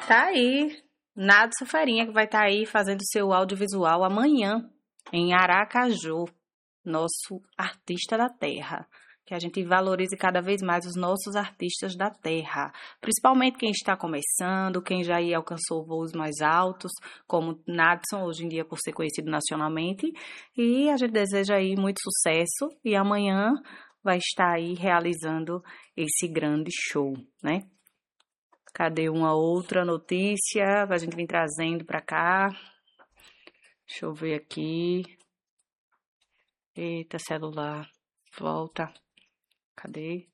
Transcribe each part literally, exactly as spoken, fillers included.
Tá aí, Nadson Farinha, que vai estar aí fazendo seu audiovisual amanhã, em Aracaju, nosso artista da terra. Que a gente valorize cada vez mais os nossos artistas da terra, principalmente quem está começando, quem já alcançou voos mais altos, como Nadson, hoje em dia por ser conhecido nacionalmente, e a gente deseja aí muito sucesso, e amanhã vai estar aí realizando esse grande show, né? Cadê uma outra notícia pra gente vir trazendo pra cá? Deixa eu ver aqui. Eita, celular, volta. Cadê?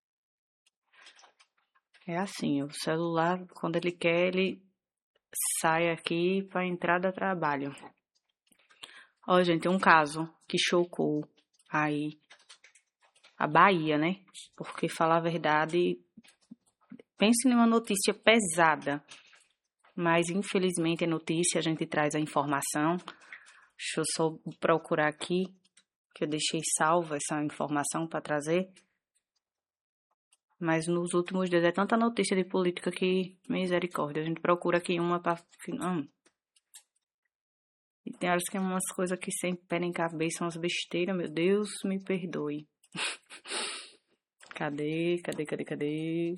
É assim, o celular, quando ele quer, ele sai aqui para entrar do trabalho. Ó, gente, tem um caso que chocou aí a Bahia, né? Porque, falar a verdade, pense numa notícia pesada. Mas, infelizmente, é notícia, a gente traz a informação. Deixa eu só procurar aqui, que eu deixei salva essa informação para trazer. Mas nos últimos dias é tanta notícia de política que, misericórdia, a gente procura aqui uma para... Hum. E tem horas que é umas coisas que sem pé nem cabeça, umas besteiras, meu Deus, me perdoe. Cadê, cadê, cadê, cadê?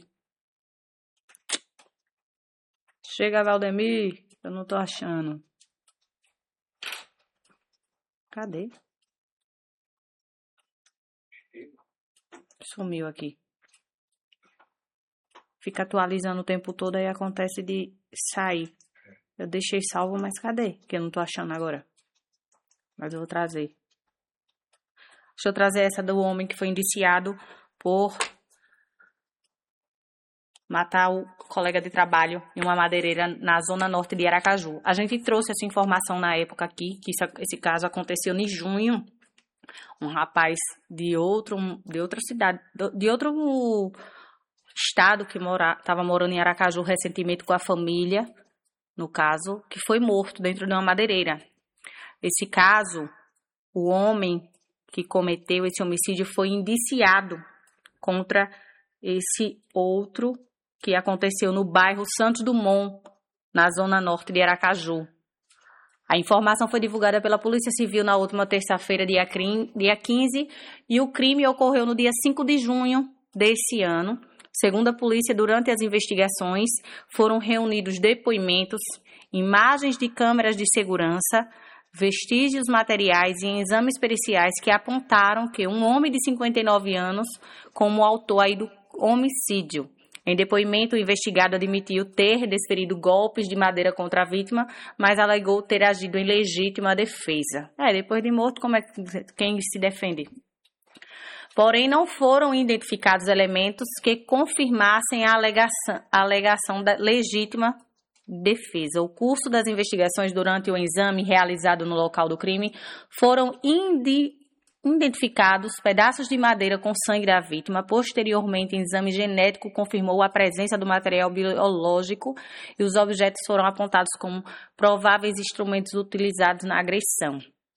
Chega, Valdemir, eu não tô achando. Cadê? Sumiu aqui. Fica atualizando o tempo todo e acontece de sair. Eu deixei salvo, mas cadê? Que eu não tô achando agora. Mas eu vou trazer. Deixa eu trazer essa do homem que foi indiciado por matar o colega de trabalho em uma madeireira na zona norte de Aracaju. A gente trouxe essa informação na época aqui, que isso, esse caso aconteceu em junho. Um rapaz de, outro, de outra cidade, de outro estado que estava morando em Aracaju recentemente com a família, no caso, que foi morto dentro de uma madeireira. Esse caso, o homem que cometeu esse homicídio foi indiciado contra esse outro que aconteceu no bairro Santos Dumont, na zona norte de Aracaju. A informação foi divulgada pela Polícia Civil na última terça-feira, dia quinze, e o crime ocorreu no dia cinco de junho desse ano. Segundo a polícia, durante as investigações, foram reunidos depoimentos, imagens de câmeras de segurança, vestígios materiais e exames periciais que apontaram que um homem de cinquenta e nove anos como autor aí do homicídio. Em depoimento, o investigado admitiu ter desferido golpes de madeira contra a vítima, mas alegou ter agido em legítima defesa. É, depois de morto, como é que quem se defende? Porém, não foram identificados elementos que confirmassem a alegação, a alegação da legítima defesa. O curso das investigações durante o exame realizado no local do crime foram indi identificados pedaços de madeira com sangue da vítima. Posteriormente, em exame genético, confirmou a presença do material biológico e os objetos foram apontados como prováveis instrumentos utilizados na agressão.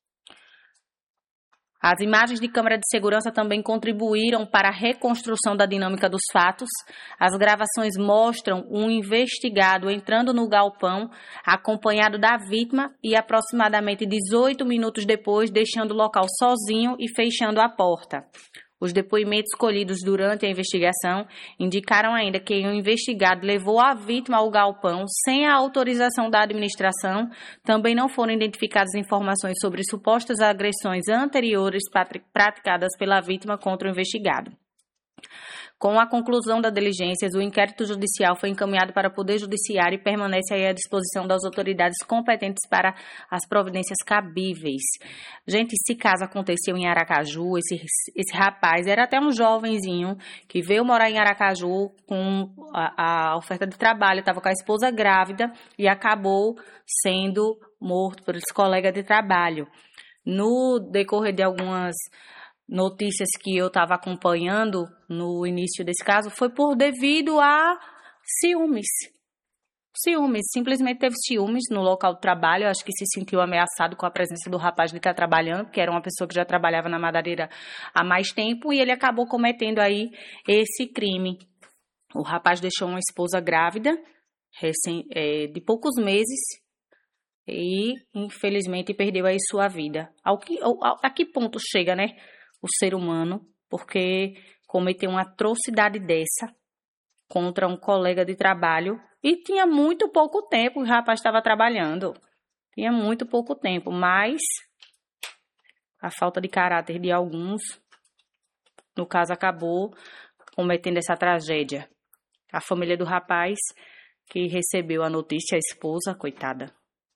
As imagens de câmera de segurança também contribuíram para a reconstrução da dinâmica dos fatos. As gravações mostram um investigado entrando no galpão, acompanhado da vítima, e aproximadamente dezoito minutos depois, deixando o local sozinho e fechando a porta. Os depoimentos colhidos durante a investigação indicaram ainda que o investigado levou a vítima ao galpão sem a autorização da administração. Também não foram identificadas informações sobre supostas agressões anteriores praticadas pela vítima contra o investigado. Com a conclusão das diligências, o inquérito judicial foi encaminhado para o Poder Judiciário e permanece aí à disposição das autoridades competentes para as providências cabíveis. Gente, esse caso aconteceu em Aracaju. Esse, esse rapaz era até um jovenzinho que veio morar em Aracaju com a, a oferta de trabalho, estava com a esposa grávida e acabou sendo morto por esse colega de trabalho. No decorrer de algumas notícias que eu estava acompanhando no início desse caso, foi por devido a ciúmes. Ciúmes, simplesmente teve ciúmes no local do trabalho. Acho que se sentiu ameaçado com a presença do rapaz que está trabalhando, que era uma pessoa que já trabalhava na madeireira há mais tempo, e ele acabou cometendo aí esse crime. O rapaz deixou uma esposa grávida recém, é, de poucos meses e, infelizmente, perdeu aí sua vida. Ao que, ao, a que ponto chega, né, o ser humano, porque cometeu uma atrocidade dessa contra um colega de trabalho e tinha muito pouco tempo, o rapaz estava trabalhando. Tinha muito pouco tempo, mas a falta de caráter de alguns, no caso, acabou cometendo essa tragédia. A família do rapaz que recebeu a notícia, a esposa, coitada.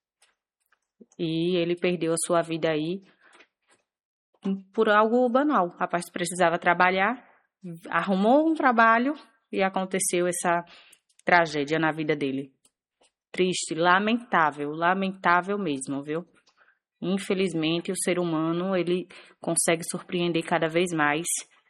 E ele perdeu a sua vida aí por algo banal. O rapaz precisava trabalhar, arrumou um trabalho e aconteceu essa tragédia na vida dele. Triste, lamentável, lamentável mesmo, viu? Infelizmente, o ser humano, ele consegue surpreender cada vez mais,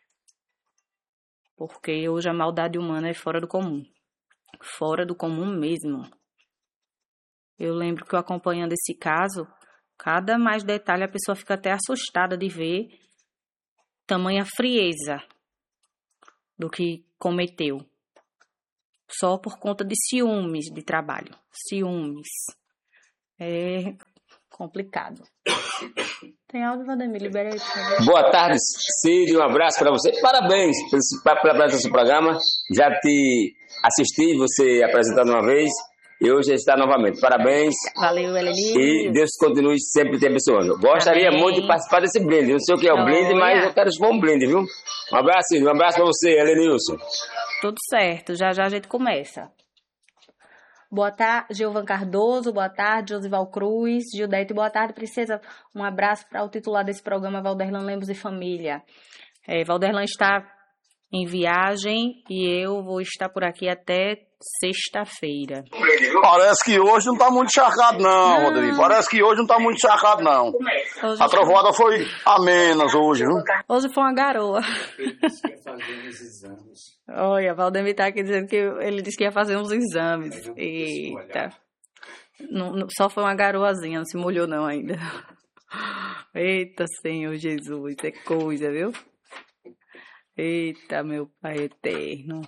porque hoje a maldade humana é fora do comum. Fora do comum mesmo. Eu lembro que eu acompanhando esse caso, cada mais detalhe a pessoa fica até assustada de ver tamanha frieza do que cometeu. Só por conta de ciúmes de trabalho. Ciúmes. É complicado. Tem áudio, Valdemir? Libera aí. Boa tarde, Cid. Um abraço para você. Parabéns pela apresentação do programa. Já te assisti, você apresentando uma vez. E hoje está novamente. Parabéns. Valeu, Eleni. E Deus continue sempre te abençoando. Gostaria Amém. muito de participar desse brinde. Não sei o que é o brinde, Olha. mas eu quero expor um brinde, viu? Um abraço, Cid. Um abraço para você, Elenilson. Tudo certo. Já já a gente começa. Boa tarde, Gilvan Cardoso. Boa tarde, Josival Cruz. Gildete, boa tarde, princesa. Um abraço para o titular desse programa, Valderlan Lemos e família. É, Valderlan está em viagem e eu vou estar por aqui até sexta-feira. Parece que hoje não tá muito encharcado não, Rodrigo. Parece que hoje não tá muito encharcado não. Hoje A trovoada foi amenas hoje, viu? Hoje foi uma garoa. Ele disse que ia fazer uns exames. Olha, Valdemir tá aqui dizendo que ele disse que ia fazer uns exames. Mas não podia se molhar. Eita. Não, não- só foi uma garoazinha, não se molhou não ainda. Eita, Senhor Jesus, é coisa, viu? Eita, meu Pai eterno.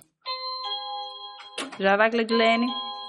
Já vai, Gledilene?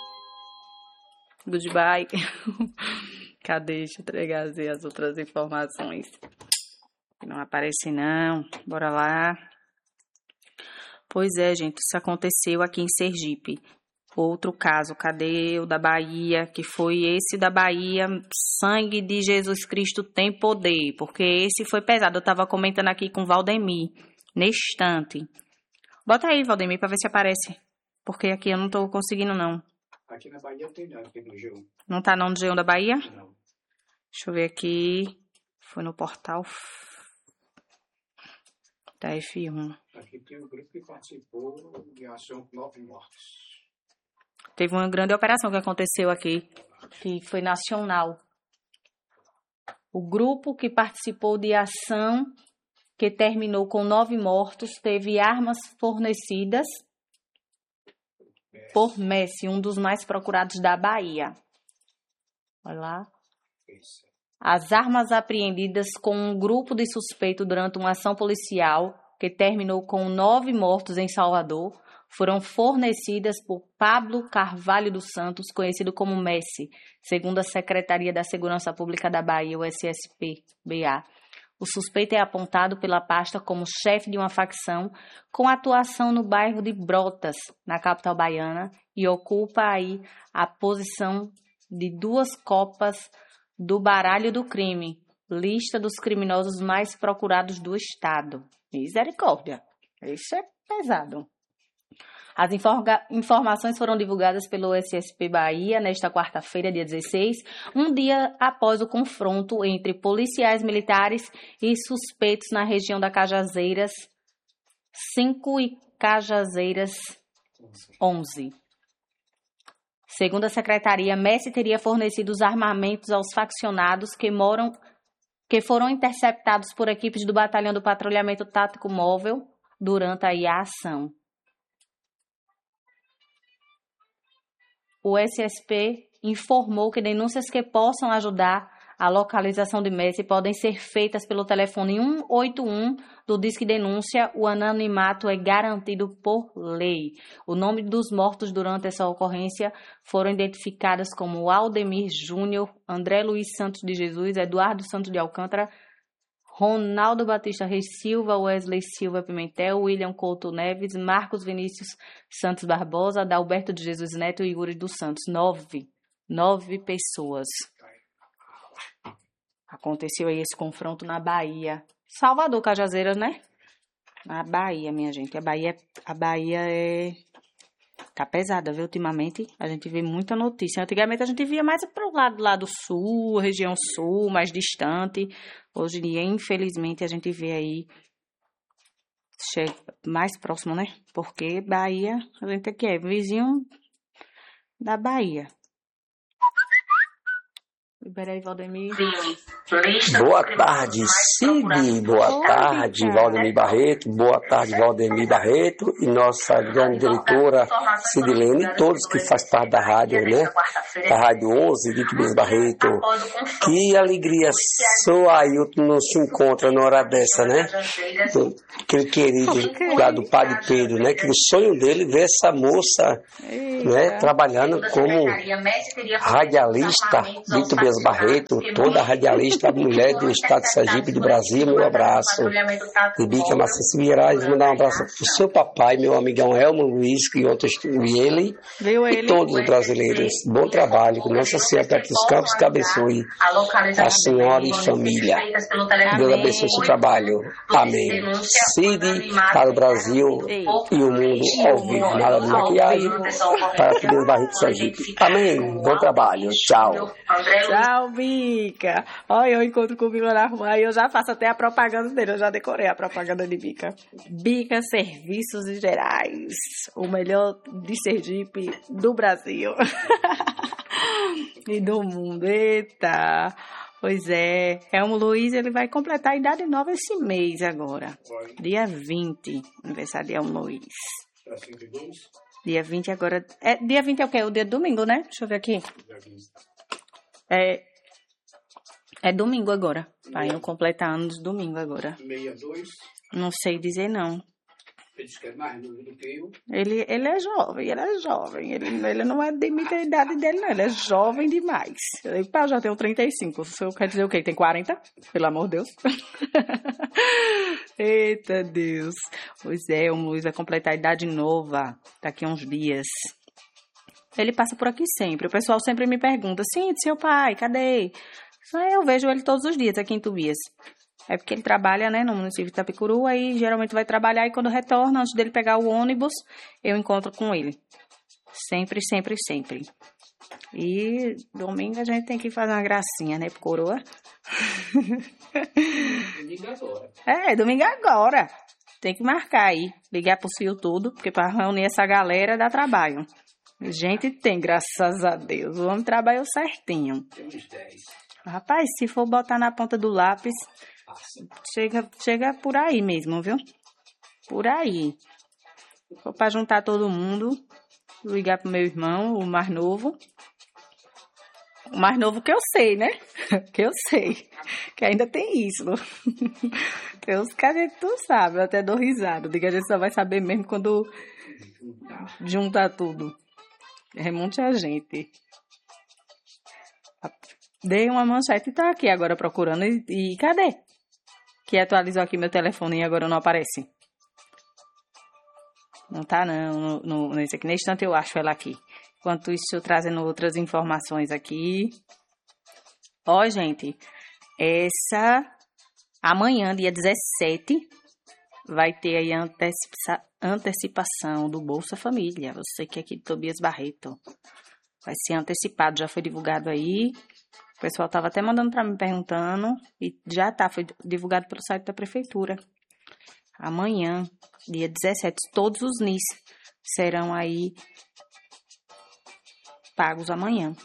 Goodbye. Cadê? Deixa eu entregar as outras informações. Não aparece não. Bora lá. Pois é, gente, isso aconteceu aqui em Sergipe. Outro caso, cadê o da Bahia? Que foi esse da Bahia. Sangue de Jesus Cristo tem poder. Porque esse foi pesado. Eu tava comentando aqui com o Valdemir. Neste instante. Bota aí, Valdemir, pra ver se aparece. Porque aqui eu não tô conseguindo, não. Aqui na Bahia não tem nada, aqui no G um. Não tá não no G um da Bahia? Não. Deixa eu ver aqui. Foi no portal da F um. Aqui tem um grupo que participou de ação com nove mortes. Teve uma grande operação que aconteceu aqui, que foi nacional. O grupo que participou de ação, que terminou com nove mortos, teve armas fornecidas por Messi, um dos mais procurados da Bahia. Olha lá. Isso. As armas apreendidas com um grupo de suspeitos durante uma ação policial, que terminou com nove mortos em Salvador, foram fornecidas por Pablo Carvalho dos Santos, conhecido como Messi, segundo a Secretaria da Segurança Pública da Bahia, o S S P B A. O suspeito é apontado pela pasta como chefe de uma facção com atuação no bairro de Brotas, na capital baiana, e ocupa aí a posição de duas copas do baralho do crime, lista dos criminosos mais procurados do estado. Misericórdia, isso é pesado. As inforga- informações foram divulgadas pelo S S P Bahia nesta quarta-feira, dia dezesseis, um dia após o confronto entre policiais militares e suspeitos na região da Cajazeiras cinco e Cajazeiras onze. Segundo a secretaria, Messi teria fornecido os armamentos aos faccionados que moram, que foram interceptados por equipes do Batalhão do Patrulhamento Tático Móvel durante aí a ação. O S S P informou que denúncias que possam ajudar a localização de Messi podem ser feitas pelo telefone um oito um do Disque Denúncia. O anonimato é garantido por lei. O nome dos mortos durante essa ocorrência foram identificados como Aldemir Júnior, André Luiz Santos de Jesus, Eduardo Santos de Alcântara, Ronaldo Batista Reis Silva, Wesley Silva Pimentel, William Couto Neves, Marcos Vinícius Santos Barbosa, Adalberto de Jesus Neto e Yuri dos Santos. Nove. Nove pessoas. Aconteceu aí esse confronto na Bahia. Salvador, Cajazeiras, né? Na Bahia, minha gente. A Bahia, a Bahia é... Tá pesada, viu? Ultimamente a gente vê muita notícia. Antigamente a gente via mais pro lado lá do sul, região sul, mais distante. Hoje em dia, infelizmente, a gente vê aí chega mais próximo, né? Porque Bahia, a gente aqui é vizinho da Bahia. Libera aí, Valdemir. Boa tarde, Cid. Boa tarde, Valdemir Barreto. Boa tarde, Valdemir Barreto. E nossa grande diretora, Cidilene, e todos que fazem parte da rádio, né? Da Rádio onze, de Tobias Barreto. Que alegria sua aí não se encontra na hora dessa, né? Aquele querido lá do Padre Pedro, né? Que o sonho dele é ver essa moça, né? Trabalhando como radialista de Tobias Barreto, toda a radialista, mulher do estado de Sergipe, do Brasil, meu abraço. E Bica Maciço Virais, mandar um abraço pro seu papai, meu amigão Elmo Luiz, que ontem vi ele, e todos os brasileiros. Bom trabalho, que Nossa Senhora dos Campos que abençoe a senhora e família. Deus abençoe o seu trabalho. Amém. Cid para o Brasil e o mundo ao vivo. Nada de maquiagem para Tobias Barreto Sergipe. Amém. Bom trabalho. Tchau. Tchau, Bica. Olha, eu encontro com o Bica na rua e eu já faço até a propaganda dele. Eu já decorei a propaganda de Bica. Bica Serviços Gerais. O melhor de Sergipe, do Brasil. E do mundo. Eita. Pois é. Elmo Luiz, ele vai completar a idade nova esse mês agora. Dia vinte. Aniversário de Elmo Luiz. Dia vinte agora. É, dia vinte é o quê? O dia de domingo, né? Deixa eu ver aqui. É, é domingo agora. Vai eu completar anos domingo agora. sessenta e dois. Não sei dizer não. Ele disse que é mais novo do que eu. Ele, ele é jovem, ele é jovem. Ele, ele não admite a idade dele, não. Ele é jovem demais. Eu digo, pá, já tenho trinta e cinco. O senhor quer dizer o quê? Tem quarenta? Pelo amor de Deus. Eita Deus. Pois é, o Luiz vai completar a idade nova daqui a uns dias. Ele passa por aqui sempre. O pessoal sempre me pergunta, sim, seu pai, cadê? Eu vejo ele todos os dias aqui em Tobias. É porque ele trabalha, né, no município de Itapicuru, aí geralmente vai trabalhar e quando retorna, antes dele pegar o ônibus, eu encontro com ele. Sempre, sempre, sempre. E domingo a gente tem que fazer uma gracinha, né, pro coroa. Domingo agora. É, domingo agora. Tem que marcar aí, ligar pro fio tudo, porque para reunir essa galera dá trabalho. Gente, tem, graças a Deus. O homem trabalhou certinho. Tem uns dez. Rapaz, se for botar na ponta do lápis, chega, chega por aí mesmo, viu? Por aí. Se for pra juntar todo mundo, ligar pro meu irmão, o mais novo. O mais novo que eu sei, né? Que eu sei. Que ainda tem isso. Tem uns que a gente não sabe, eu até dou risada. Digo, a gente só vai saber mesmo quando juntar tudo. Remonte a gente. Dei uma manchete e tá aqui agora procurando. E, e cadê? Que atualizou aqui meu telefone e agora não aparece. Não tá não. No, no, nesse aqui. Nesse instante eu acho ela aqui. Enquanto isso, eu trazendo outras informações aqui. Ó, gente. Essa... Amanhã, dia dezessete, vai ter aí a antecipa, antecipação do Bolsa Família. Você que é aqui de Tobias Barreto. Vai ser antecipado, já foi divulgado aí. O pessoal estava até mandando para mim perguntando. E já tá, foi divulgado pelo site da prefeitura. Amanhã, dia dezessete, todos os N I S serão aí pagos amanhã.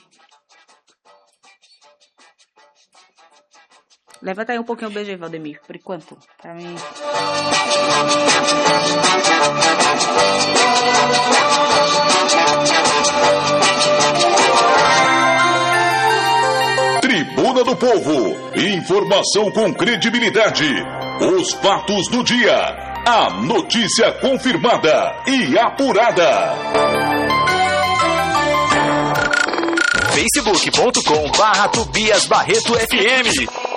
Levanta aí um pouquinho o B G, Valdemir, por enquanto. Pra mim. Tribuna do Povo. Informação com credibilidade. Os fatos do dia. A notícia confirmada e apurada. facebook ponto com barra Tobias Barreto F M